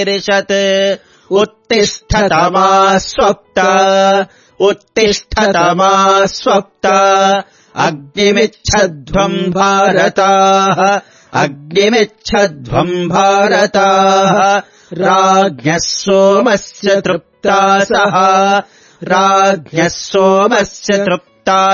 ईरिषत् उत्तिष्ठतमा स्वप्त उत्तिष्ठतमा स्वप्त अग्निमिच्छध्वम् भारताः अग्निमिच्छध्वम् भारताः राज्ञः सोमस्य तृप्तासः राज्ञः सोमस्य तृप्ता